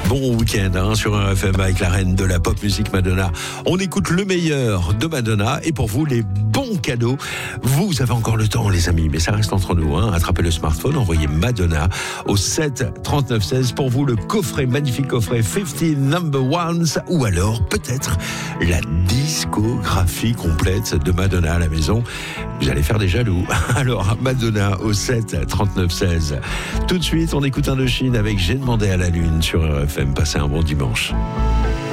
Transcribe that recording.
Bon week-end sur RFM avec la reine de la pop musique Madonna. On écoute le meilleur de Madonna et pour vous les bons cadeaux. Vous avez encore le temps les amis, mais ça reste entre nous. Attrapez le smartphone, envoyez Madonna au 7 39 16 pour vous le coffret, magnifique coffret 50 number ones ou alors peut-être la discographie complète de Madonna à la maison. Vous allez faire des jaloux. Alors Madonna au 7 39 16. Tout de suite on écoute Indochine avec J'ai demandé à la lune sur RFM. Passez un bon dimanche.